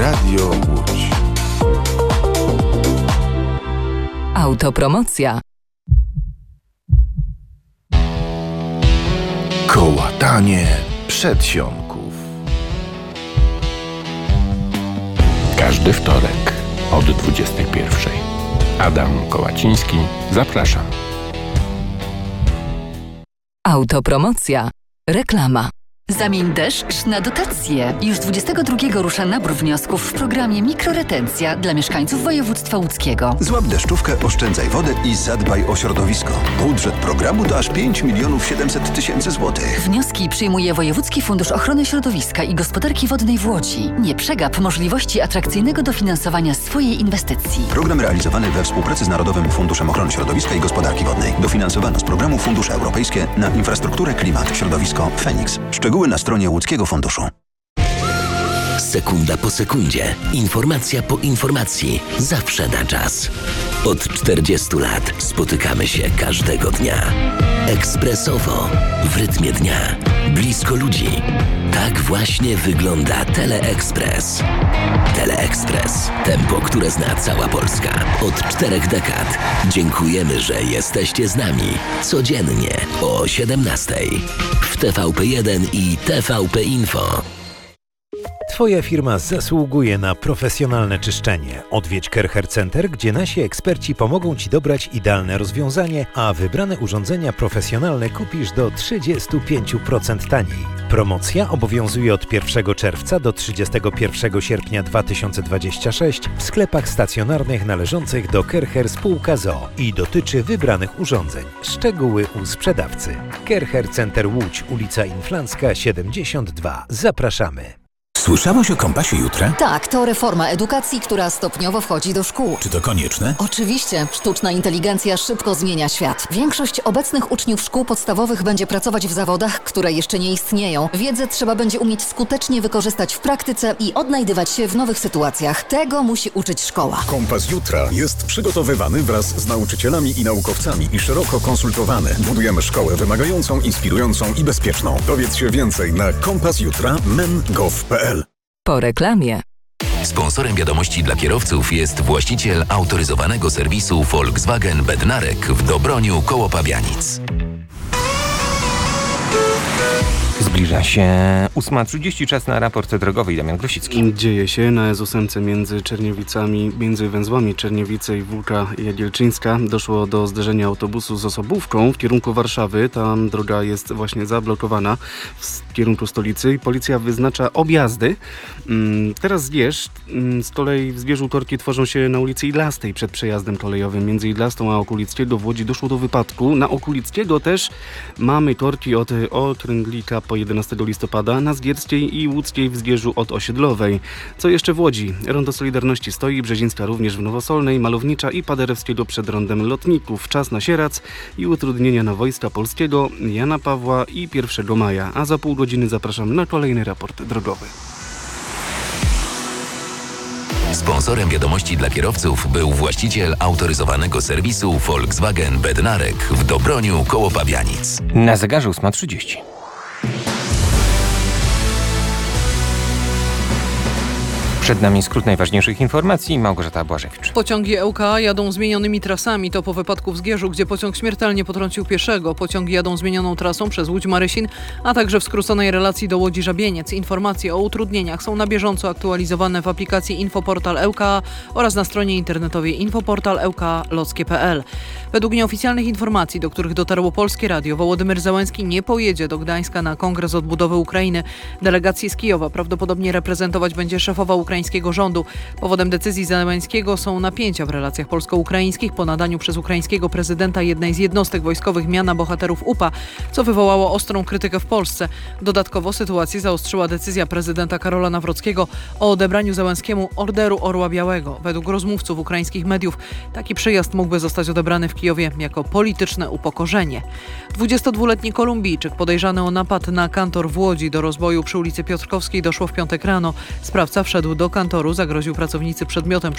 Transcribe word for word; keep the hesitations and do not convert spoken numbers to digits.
Radio Łódź. Autopromocja. Kołatanie przedsionków. Każdy wtorek od dwudziestej pierwszej. Adam Kołaciński, zapraszam. Autopromocja. Reklama. Zamień deszcz na dotacje. Już dwudziestego drugiego rusza nabór wniosków w programie Mikroretencja dla mieszkańców województwa łódzkiego. Złap deszczówkę, oszczędzaj wodę i zadbaj o środowisko. Budżet programu to aż pięć milionów siedemset tysięcy złotych. Wnioski przyjmuje Wojewódzki Fundusz Ochrony Środowiska i Gospodarki Wodnej w Łodzi. Nie przegap możliwości atrakcyjnego dofinansowania swojej inwestycji. Program realizowany we współpracy z Narodowym Funduszem Ochrony Środowiska i Gospodarki Wodnej. Dofinansowano z programu Fundusze Europejskie na infrastrukturę, klimat, środowisko Feniks. Szczegóły na stronie Łódzkiego Funduszu. Sekunda po sekundzie, informacja po informacji, zawsze na czas. Od czterdziestu lat spotykamy się każdego dnia. Ekspresowo, w rytmie dnia, blisko ludzi. Tak właśnie wygląda Teleekspres. Teleekspres. Tempo, które zna cała Polska. Od czterech dekad. Dziękujemy, że jesteście z nami. Codziennie o siedemnastej. W T V P jeden i T V P Info. Twoja firma zasługuje na profesjonalne czyszczenie. Odwiedź Kercher Center, gdzie nasi eksperci pomogą Ci dobrać idealne rozwiązanie, a wybrane urządzenia profesjonalne kupisz do trzydzieści pięć procent taniej. Promocja obowiązuje od pierwszego czerwca do trzydziestego pierwszego sierpnia dwa tysiące dwudziestego szóstego w sklepach stacjonarnych należących do Kercher Spółka z o o i dotyczy wybranych urządzeń. Szczegóły u sprzedawcy. Kercher Center Łódź, ulica Inflancka siedemdziesiąt dwa. Zapraszamy. Słyszałaś o Kompasie Jutra? Tak, to reforma edukacji, która stopniowo wchodzi do szkół. Czy to konieczne? Oczywiście, sztuczna inteligencja szybko zmienia świat. Większość obecnych uczniów szkół podstawowych będzie pracować w zawodach, które jeszcze nie istnieją. Wiedzę trzeba będzie umieć skutecznie wykorzystać w praktyce i odnajdywać się w nowych sytuacjach. Tego musi uczyć szkoła. Kompas Jutra jest przygotowywany wraz z nauczycielami i naukowcami i szeroko konsultowany. Budujemy szkołę wymagającą, inspirującą i bezpieczną. Dowiedz się więcej na kompas jutra kropka men kropka gov kropka pe el. Po reklamie. Sponsorem wiadomości dla kierowców jest właściciel autoryzowanego serwisu Volkswagen Bednarek w Dobroniu koło Pabianic. Zbliża się ósma trzydzieści, czas na raport drogowy. Damian Grosicki. Dzieje się na S osiem między Czerniewicami, między węzłami Czerniewice i Wólka Jagielczyńska. Doszło do zderzenia autobusu z osobówką w kierunku Warszawy. Tam droga jest właśnie zablokowana w kierunku stolicy i policja wyznacza objazdy. Teraz Zbierz, z kolei w Zbierzu korki tworzą się na ulicy Idlastej przed przejazdem kolejowym. Między Idlastą a Okulickiego w Łodzi doszło do wypadku. Na Okulickiego też mamy korki od Okręglika po jedenastego listopada, na Zgierskiej i Łódzkiej w Zgierzu od Osiedlowej. Co jeszcze w Łodzi? Rondo Solidarności stoi, Brzezińska również w Nowosolnej, Malownicza i Paderewskiego przed rondem Lotników. Czas na Sierac i utrudnienia na Wojska Polskiego, Jana Pawła i pierwszego maja. A za pół godziny zapraszam na kolejny raport drogowy. Sponsorem wiadomości dla kierowców był właściciel autoryzowanego serwisu Volkswagen Bednarek w Dobroniu koło Pabianic. Na zegarze ósma trzydzieści. Przed nami skrót najważniejszych informacji. Małgorzata Błażewicz. Pociągi L K A jadą zmienionymi trasami. To po wypadku w Zgierzu, gdzie pociąg śmiertelnie potrącił pieszego. Pociągi jadą zmienioną trasą przez Łódź-Marysin, a także w skróconej relacji do Łodzi-Żabieniec. Informacje o utrudnieniach są na bieżąco aktualizowane w aplikacji Infoportal L K A oraz na stronie internetowej infoportal l k a lockie kropka p l. Według nieoficjalnych informacji, do których dotarło Polskie Radio, Wołodymyr Zełenski nie pojedzie do Gdańska na Kongres Odbudowy Ukrainy. Delegacji z Kijowa prawdopodobnie reprezentować będzie szefowa ukraińskiego rządu. Powodem decyzji Zełenskiego są napięcia w relacjach polsko-ukraińskich po nadaniu przez ukraińskiego prezydenta jednej z jednostek wojskowych miana bohaterów U P A, co wywołało ostrą krytykę w Polsce. Dodatkowo sytuację zaostrzyła decyzja prezydenta Karola Nawrockiego o odebraniu Zełenskiemu Orderu Orła Białego. Według rozmówców ukraińskich mediów taki przyjazd mógłby zostać odebrany w Kijowie jako polityczne upokorzenie. dwudziestodwuletni Kolumbijczyk podejrzany o napad na kantor w Łodzi. Do rozboju przy ulicy Piotrkowskiej doszło w piątek rano. Sprawca wszedł do kantoru, zagroził pracownicy przedmiotem